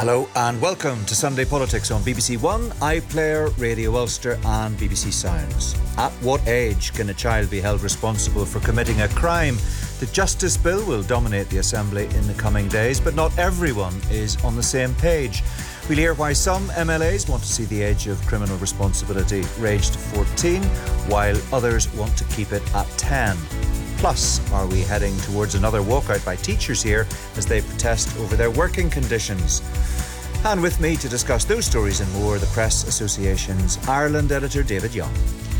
Hello and welcome to Sunday Politics on BBC One, iPlayer, Radio Ulster and BBC Sounds. At what age can a child be held responsible for committing a crime? The Justice Bill will dominate the Assembly in the coming days, but not everyone is on the same page. We'll hear why some MLAs want to see the age of criminal responsibility raised to 14, while others want to keep it at 10. Plus, are we heading towards another walkout by teachers here as they protest over their working conditions? And with me to discuss those stories and more, the Press Association's Ireland editor David Young.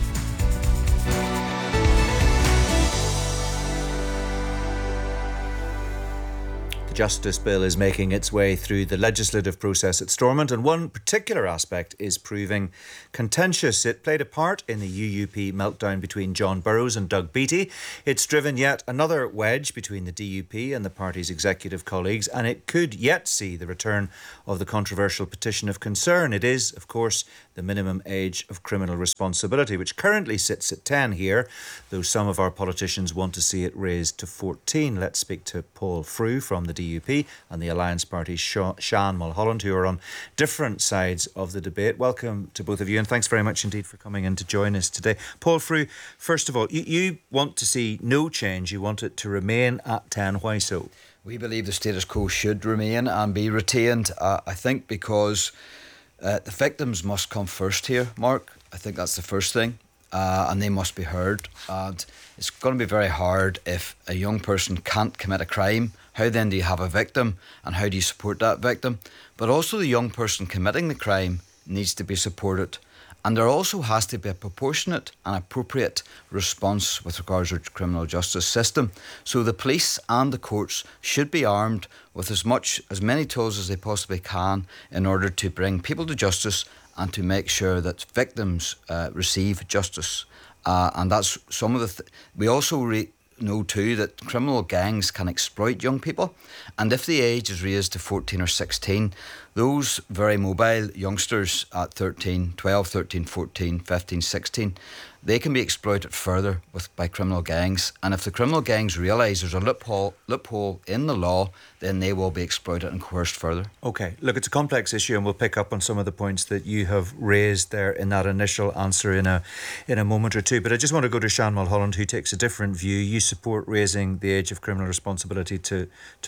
The Justice Bill is making its way through the legislative process at Stormont, and one particular aspect is proving contentious. It played a part in the UUP meltdown between John Burrows and Doug Beattie. It's driven yet another wedge between the DUP and the party's executive colleagues, and it could yet see the return of the controversial petition of concern. It is, of course, the minimum age of criminal responsibility, which currently sits at 10 here, though some of our politicians want to see it raised to 14. Let's speak to Paul Frew from the DUP and the Alliance Party's Sean Mulholland, who are on different sides of the debate. Welcome to both of you, and thanks very much indeed for coming in to join us today. Paul Frew, first of all, you want to see no change. You want it to remain at 10. Why so? We believe the status quo should remain and be retained. I think because the victims must come first here, Mark. I think that's the first thing. And they must be heard. And it's going to be very hard if a young person can't commit a crime. How then do you have a victim, and how do you support that victim? But also the young person committing the crime needs to be supported. And there also has to be a proportionate and appropriate response with regards to the criminal justice system. So the police and the courts should be armed with as many tools as they possibly can in order to bring people to justice and to make sure that victims receive justice. And that's some of the... We also know too that criminal gangs can exploit young people, and if the age is raised to 14 or 16, those very mobile youngsters at 13, 12, 13, 14, 15, 16, they can be exploited further by criminal gangs. And if the criminal gangs realise there's a loophole in the law, then they will be exploited and coerced further. OK, look, it's a complex issue, and we'll pick up on some of the points that you have raised there in that initial answer in a moment or two. But I just want to go to Sean Mulholland, who takes a different view. You support raising the age of criminal responsibility to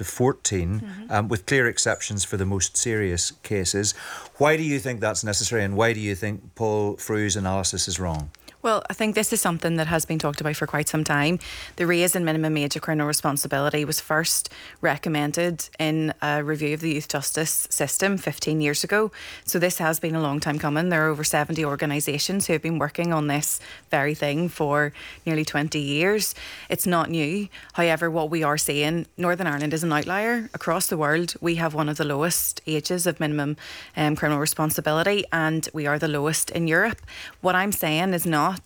14, with clear exceptions for the most serious cases. Why do you think that's necessary, and why do you think Paul Frew's analysis is wrong? Well, I think this is something that has been talked about for quite some time. The raise in minimum age of criminal responsibility was first recommended in a review of the youth justice system 15 years ago. So this has been a long time coming. There are over 70 organisations who have been working on this very thing for nearly 20 years. It's not new. However, what we are seeing, Northern Ireland is an outlier. Across the world, we have one of the lowest ages of minimum criminal responsibility, and we are the lowest in Europe. What I'm saying is not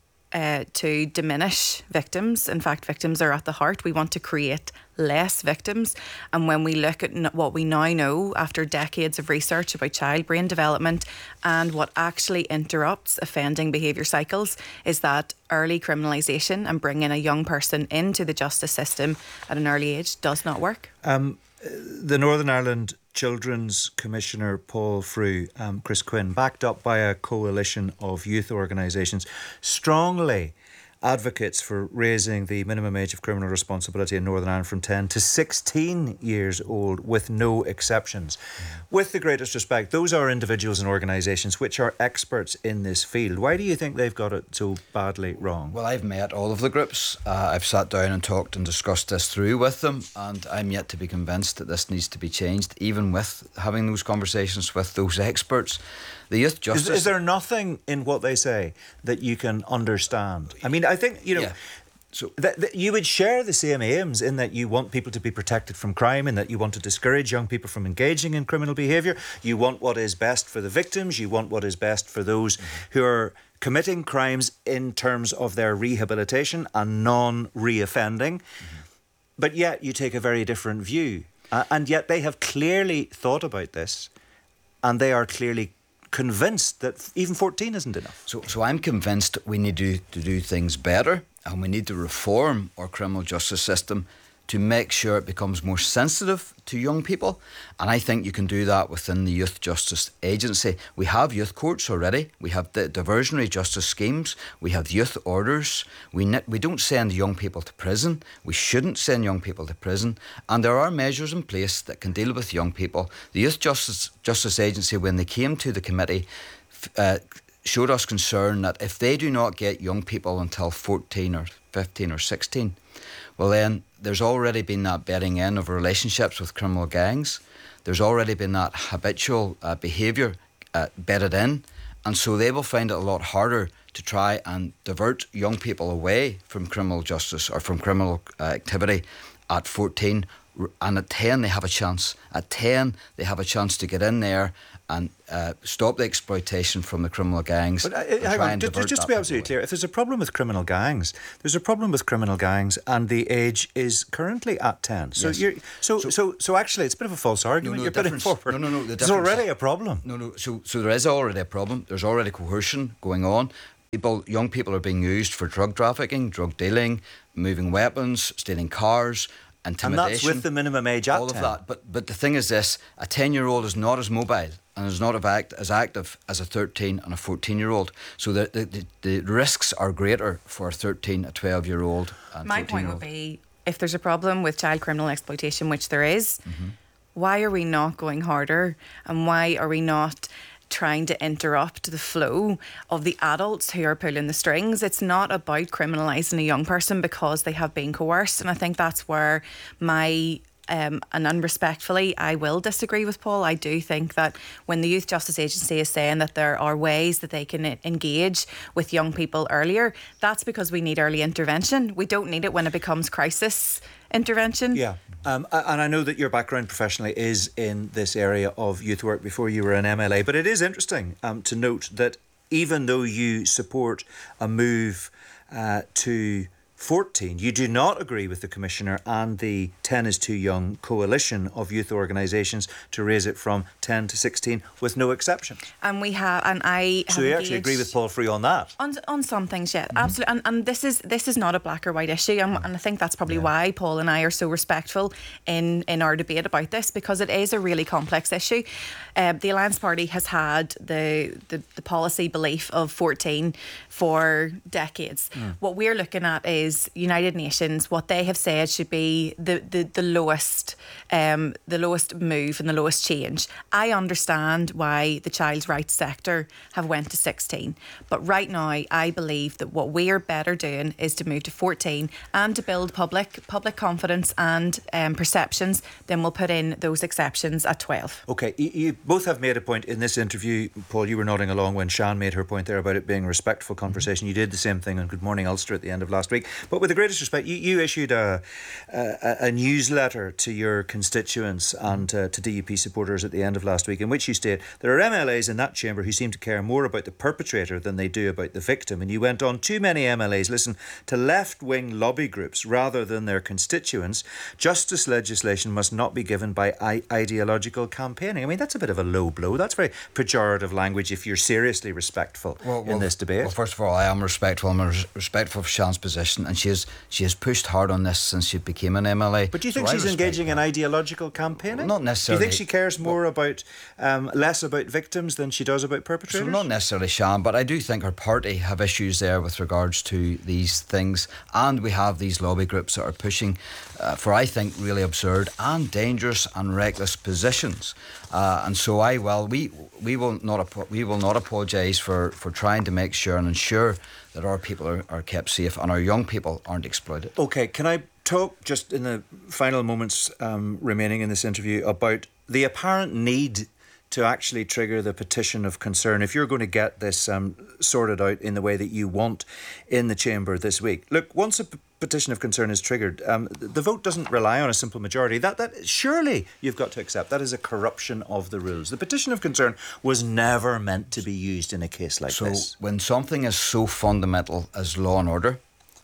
to diminish victims. In fact, victims are at the heart. We want to create less victims. And when we look at what we now know after decades of research about child brain development and what actually interrupts offending behaviour cycles, is that early criminalisation and bringing a young person into the justice system at an early age does not work. The Northern Ireland Children's Commissioner Paul Frew, Chris Quinn, backed up by a coalition of youth organisations, strongly advocates for raising the minimum age of criminal responsibility in Northern Ireland from 10 to 16 years old with no exceptions. With the greatest respect, those are individuals and organisations which are experts in this field. Why do you think they've got it so badly wrong? Well, I've met all of the groups. I've sat down and talked and discussed this through with them, and I'm yet to be convinced that this needs to be changed, even with having those conversations with those experts. The youth justice... Is there nothing in what they say that you can understand? I mean, I think, So you would share the same aims in that you want people to be protected from crime, and that you want to discourage young people from engaging in criminal behaviour. You want what is best for the victims. You want what is best for those who are committing crimes in terms of their rehabilitation and non-reoffending. But yet you take a very different view. And yet they have clearly thought about this, and they are clearly convinced that even 14 isn't enough. So I'm convinced we need to do things better, and we need to reform our criminal justice system to make sure it becomes more sensitive to young people. And I think you can do that within the Youth Justice Agency. We have youth courts already. We have the diversionary justice schemes. We have youth orders. We don't send young people to prison. We shouldn't send young people to prison. And there are measures in place that can deal with young people. The Youth Justice Agency, when they came to the committee, showed us concern that if they do not get young people until 14 or 15 or 16, well then there's already been that bedding in of relationships with criminal gangs. There's already been that habitual behaviour bedded in, and so they will find it a lot harder to try and divert young people away from criminal justice or from criminal activity at 14. And at 10 they have a chance. At 10 they have a chance to get in there and stop the exploitation from the criminal gangs. But hang on, just to be absolutely clear, if there's a problem with criminal gangs, there's a problem with criminal gangs, and the age is currently at 10. So Yes. so actually, it's a bit of a false argument you're putting forward. No. There's already a problem. So there is already a problem. There's already coercion going on. Young people are being used for drug trafficking, drug dealing, moving weapons, stealing cars, intimidation. And that's with the minimum age at 10. All of that. But the thing is this, a 10-year-old is not as mobile and is not as active as a 13 and a 14-year-old. So the risks are greater for a 13, a 12-year-old and My 14-year-old. point would be, if there's a problem with child criminal exploitation, which there is, why are we not going harder, and why are we not trying to interrupt the flow of the adults who are pulling the strings? It's not about criminalising a young person because they have been coerced, and I think that's where and unrespectfully, I will disagree with Paul. I do think that when the Youth Justice Agency is saying that there are ways that they can engage with young people earlier, that's because we need early intervention. We don't need it when it becomes crisis intervention. Yeah, and I know that your background professionally is in this area of youth work before you were an MLA, but it is interesting to note that even though you support a move to 14, you do not agree with the Commissioner and the 10 is too young coalition of youth organisations to raise it from 10 to 16 with no exceptions. And we have, and I have So you actually agree with Paul Free on that? On some things, yeah, absolutely. And this is not a black or white issue, and I think that's probably why Paul and I are so respectful in our debate about this, because it is a really complex issue. The Alliance Party has had the policy belief of 14 for decades. What we're looking at is United Nations. What they have said should be the lowest move and the lowest change. I understand why the child's rights sector have went to 16, but right now I believe that what we're better doing is to move to 14 and to build public confidence and perceptions. Then we'll put in those exceptions at 12. Okay, you both have made a point in this interview. Paul, you were nodding along when Sian made her point there about it being a respectful conversation. You did the same thing on Good Morning Ulster at the end of last week. But with the greatest respect, you issued a newsletter to your constituents and to DUP supporters at the end of last week, in which you state there are MLAs in that chamber who seem to care more about the perpetrator than they do about the victim. And you went on, too many MLAs listen to left-wing lobby groups rather than their constituents. Justice legislation must not be given by ideological campaigning. I mean, that's a bit of a low blow. That's very pejorative language if you're seriously respectful in this debate. Well, first of all, I am respectful. I'm respectful of Sian's position, and she has pushed hard on this since she became an MLA. But do you think she's engaging in ideological campaigning? Well, not necessarily. Do you think she cares more less about victims than she does about perpetrators? So not necessarily Sian, but I do think her party have issues there with regards to these things, and we have these lobby groups that are pushing for, I think, really absurd and dangerous and reckless positions. And so we will not apologise for trying to make sure and ensure that our people are kept safe and our young people aren't exploited. Okay, can I talk just in the final moments remaining in this interview about the apparent need to actually trigger the petition of concern if you're going to get this sorted out in the way that you want in the chamber this week? Look, once a petition of concern is triggered, the vote doesn't rely on a simple majority. That surely you've got to accept that is a corruption of the rules. The petition of concern was never meant to be used in a case like this. So when something is so fundamental as law and order,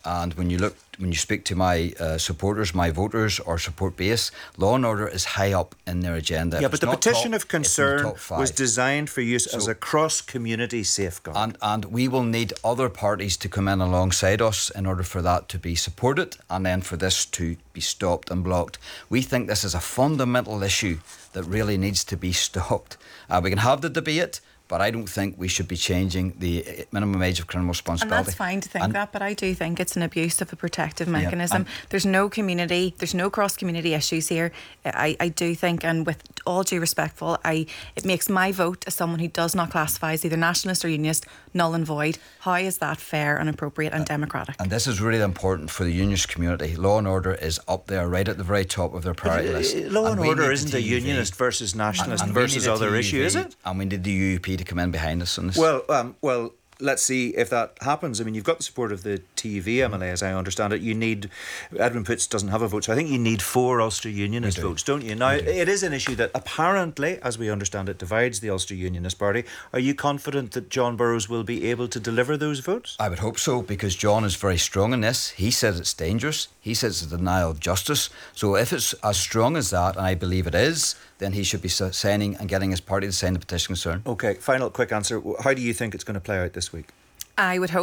And when you speak to my supporters, my voters or support base, law and order is high up in their agenda. Yeah, but the petition of concern was designed designed for use as a cross-community safeguard. And we will need other parties to come in alongside us in order for that to be supported and then for this to be stopped and blocked. We think this is a fundamental issue that really needs to be stopped. We can have the debate, but I don't think we should be changing the minimum age of criminal responsibility. And that's fine to think that, but I do think it's an abuse of a protective mechanism. There's no cross-community issues here. I do think, and with all due respect, it makes my vote as someone who does not classify as either nationalist or unionist null and void. How is that fair and appropriate and democratic? And this is really important for the unionist community. Law and order is up there, right at the very top of their priority list. Law and order isn't a unionist versus nationalist versus other issue, is it? And we need the UUP to come in behind us on this. Well, let's see if that happens. I mean, you've got the support of the TV MLA, as I understand it. Edwin Poots doesn't have a vote, so I think you need 4 Ulster Unionist votes, don't you? Now, it is an issue that apparently, as we understand it, divides the Ulster Unionist Party. Are you confident that John Burrows will be able to deliver those votes? I would hope so, because John is very strong in this. He says it's dangerous. He says it's a denial of justice. So if it's as strong as that, and I believe it is, then he should be signing and getting his party to sign the petition concern. OK, final quick answer. How do you think it's going to play out this week? I would hope